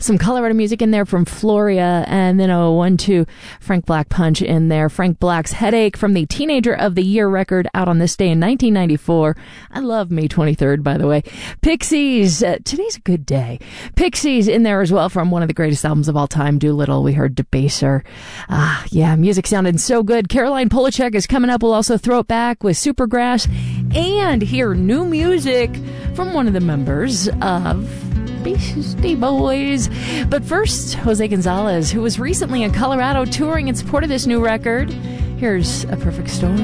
Some Colorado music in there from Floria, and then a 1-2 Frank Black punch in there. Frank Black's Headache from the Teenager of the Year record out on this day in 1994. I love May 23rd, by the way. Pixies, today's a good day. Pixies in there as well from one of the greatest albums of all time, Doolittle. We heard Debaser. Yeah, music sounded so good. Caroline Polachek is coming up. We'll also throw it back with Supergrass and hear new music from one of the members of Beastie Boys. But first, Jose Gonzalez, who was recently in Colorado touring in support of this new record. Here's A Perfect Storm.